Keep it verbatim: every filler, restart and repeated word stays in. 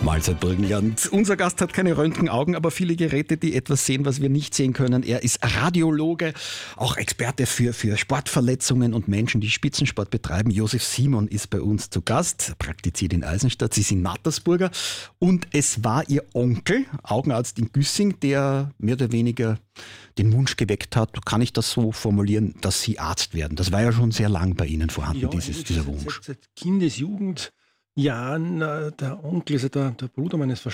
Mahlzeit Burgenland. Unser Gast hat keine Röntgenaugen, aber viele Geräte, die etwas sehen, was wir nicht sehen können. Er ist Radiologe, auch Experte für, für Sportverletzungen und Menschen, die Spitzensport betreiben. Josef Simon ist bei uns zu Gast, praktiziert in Eisenstadt. Sie sind Mattersburger und es war Ihr Onkel, Augenarzt in Güssing, der mehr oder weniger den Wunsch geweckt hat, kann ich das so formulieren, dass Sie Arzt werden. Das war ja schon sehr lang bei Ihnen vorhanden, ja, dieses, dieser Wunsch. Seit, seit Kindesjugendjahren, äh, der Onkel, also der, der Bruder meines